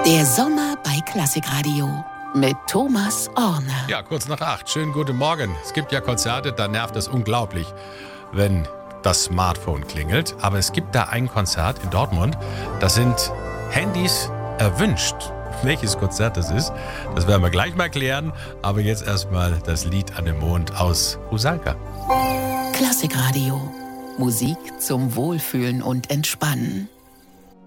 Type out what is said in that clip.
Der Sommer bei Klassikradio mit Thomas Orner. Ja, kurz nach 8. Schönen guten Morgen. Es gibt ja Konzerte, da nervt es unglaublich, wenn das Smartphone klingelt. Aber es gibt da ein Konzert in Dortmund, da sind Handys erwünscht. Welches Konzert das ist, das werden wir gleich mal klären. Aber jetzt erstmal das Lied an dem Mond aus Rusalka. Klassikradio. Musik zum Wohlfühlen und Entspannen.